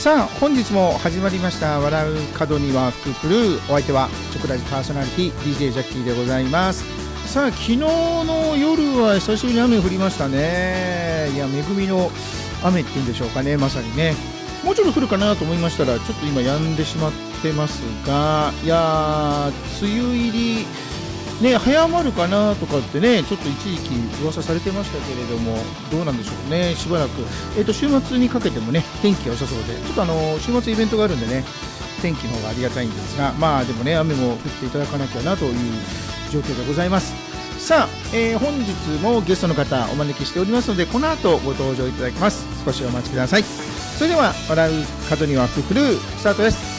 さあ本日も始まりました笑う角には福来る。お相手はチョコラジパーソナリティ DJ ジャッキーでございます。さあ昨日の夜は久しぶりに雨降りましたね。いや恵みの雨っていうんでしょうかね。まさにね、もうちょっと降るかなと思いましたらちょっと今止んでしまってますが、いや梅雨入りね、早まるかなとかってね、ちょっと一時期噂されてましたけれども、どうなんでしょうね。しばらく、週末にかけてもね、天気が良さそうで、ちょっと週末イベントがあるんでね、天気の方がありがたいんですが、まあでもね、雨も降っていただかなきゃなという状況でございます。さあ、本日もゲストの方お招きしておりますので、この後ご登場いただきます。少しお待ちください。それでは笑う角には福来るスタートです。